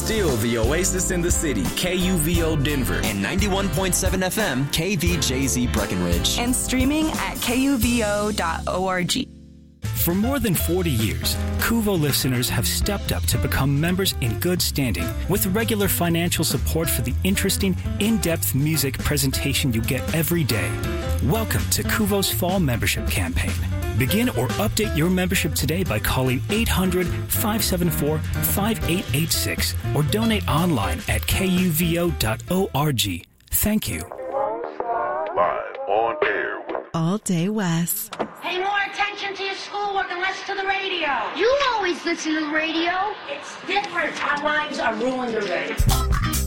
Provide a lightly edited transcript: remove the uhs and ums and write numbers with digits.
Still the oasis in the city, KUVO Denver. And 91.7 FM, KVJZ Breckenridge. And streaming at kuvo.org. For more than 40 years, KUVO listeners have stepped up to become members in good standing with regular financial support for the interesting, in-depth music presentation you get every day. Welcome to KUVO's Fall Membership Campaign. Begin or update your membership today by calling 800-574-5886 or donate online at kuvo.org. Thank you. Live on air with All Day West. Pay more attention to your schoolwork and less to the radio. You always listen to the radio. It's different. Our lives are ruined already.